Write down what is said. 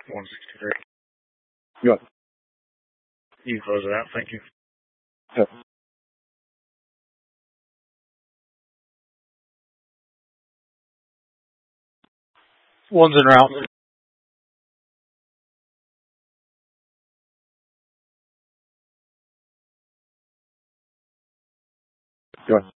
163. Good. You can close it out. Thank you. Yep. One's en route. Good.